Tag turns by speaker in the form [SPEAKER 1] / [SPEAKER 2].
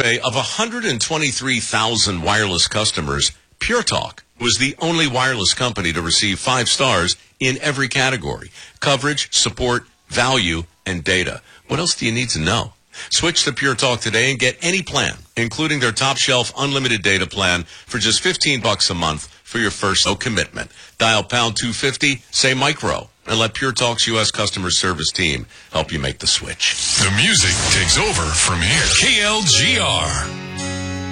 [SPEAKER 1] survey of 123,000 wireless customers, Pure Talk was the only wireless company to receive 5 stars in every category: coverage, support, value, and data. What else do you need to know? Switch to Pure Talk today and get any plan, including their top shelf unlimited data plan for just $15 a month for your first no commitment. Dial pound 250, say micro, and let Pure Talk's U.S. customer service team help you make the switch.
[SPEAKER 2] The music takes over from here. KLGR.